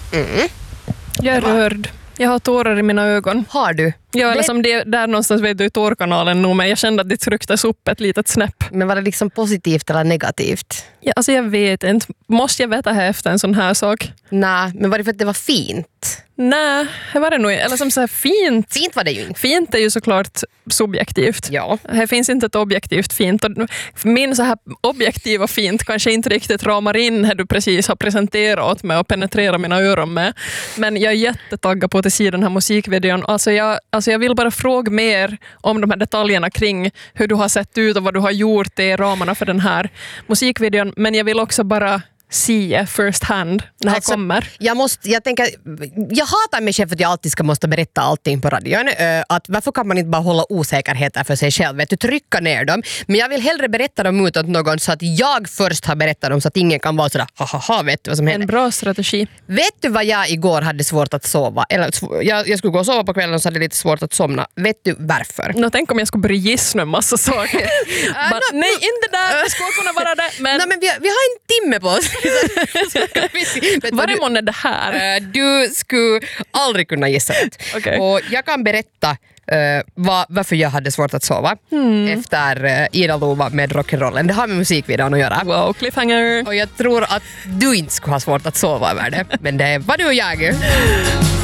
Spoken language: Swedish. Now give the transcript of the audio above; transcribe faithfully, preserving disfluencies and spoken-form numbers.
Mm. Jag är rörd. Jag har tårar i mina ögon. Har du? Ja, eller det... som det där någonstans vet du i tårkanalen nu, men jag kände att det trycktes upp ett litet snäpp. Men var det liksom positivt eller negativt? Ja, alltså jag vet inte. Måste jag veta här efter en sån här sak? Nej, men var det för att det var fint? Nej, det var det nog. Eller som så här fint. Fint var det ju inte. Fint är ju såklart subjektivt. Ja. Här finns inte ett objektivt fint. Och min så här objektiva fint kanske inte riktigt ramar in här du precis har presenterat åt mig och penetrerat mina öron med. Men jag är jättetaggad på att se den här musikvideon. Alltså jag, alltså jag vill bara fråga mer om de här detaljerna kring hur du har sett ut och vad du har gjort i ramarna för den här musikvideon. Men jag vill också bara se first hand när alltså, det kommer. Jag, måste, jag, tänker, jag hatar mig själv för att jag alltid ska måste berätta allting på radion. Uh, att varför kan man inte bara hålla osäkerheter för sig själv? Vet du, trycka ner dem. Men jag vill hellre berätta dem utåt någon så att jag först har berättat dem så att ingen kan vara sådär haha, vet du vad som händer? En bra strategi. Vet du vad jag igår hade svårt att sova? Eller, jag, jag skulle gå och sova på kvällen och så hade lite svårt att somna. Vet du varför? Nå, tänk om jag skulle börja gissa en massa saker. uh, But, no, nej, inte där. Det skulle kunna vara det. Men... No, men vi, vi har en timme på oss. Var är månne det här? Du skulle aldrig kunna gissa det. Okay. Och jag kan berätta uh, var, varför jag hade svårt att sova mm. efter uh, Ida Lova med rock'n'rollen. Det har med musikvideon att göra. Wow, cliffhanger. Och jag tror att du inte skulle ha svårt att sova över det. Men det var du och jag.